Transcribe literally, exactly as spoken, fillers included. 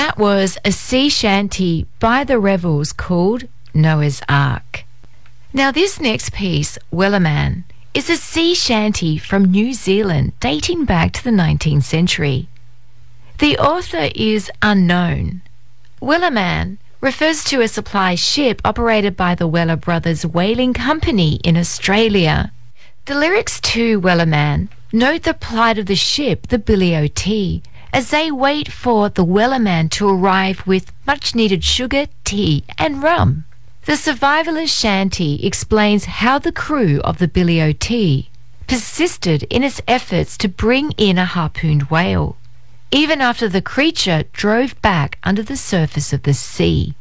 that was a sea shanty by the Rebels called Noah's Ark. Now this next piece, Wellerman, is a sea shanty from New Zealand dating back to the nineteenth century. The author is unknown. Wellerman refers to a supply ship operated by the Weller Brothers Whaling Company in Australia. The lyrics to Wellerman note the plight of the ship, the Billy O T, as they wait for the Wellerman to arrive with much-needed sugar, tea and rum. The survivalist shanty explains how the crew of the Billy O T persisted in its efforts to bring in a harpooned whale, even after the creature drove back under the surface of the sea.